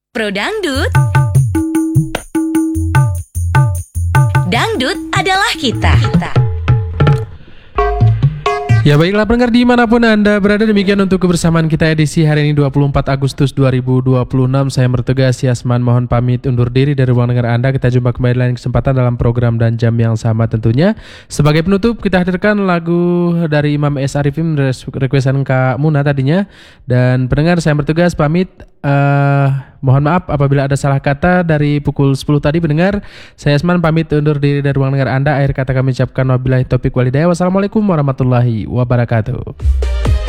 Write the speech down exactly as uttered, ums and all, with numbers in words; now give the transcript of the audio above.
Pro Dangdut. Dangdut adalah kita. kita. Ya baiklah pendengar dimanapun Anda berada, demikian untuk kebersamaan kita edisi hari ini dua puluh empat Agustus dua ribu dua puluh enam. Saya bertugas Yasman, mohon pamit undur diri dari ruang dengar Anda. Kita jumpa kembali lain kesempatan dalam program dan jam yang sama tentunya. Sebagai penutup kita hadirkan lagu dari Imam S. Arifin, requestan Kak Muna tadinya. Dan pendengar saya bertugas pamit. Uh, mohon maaf apabila ada salah kata dari pukul sepuluh tadi pendengar. Saya Yasman pamit undur diri dari ruang dengar Anda. Akhir kata kami ucapkan wabillahi taufiq walhidayah. Wassalamualaikum warahmatullahi wabarakatuh.